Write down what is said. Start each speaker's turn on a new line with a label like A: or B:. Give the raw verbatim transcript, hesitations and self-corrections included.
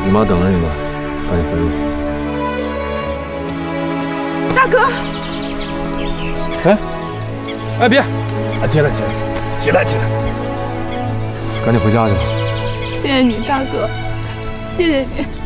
A: 你妈等着你呢，赶紧回去。
B: 大哥，
A: 哎，哎别，啊起来起来起来起来，赶紧回家去吧。
B: 谢谢你，大哥，谢谢你。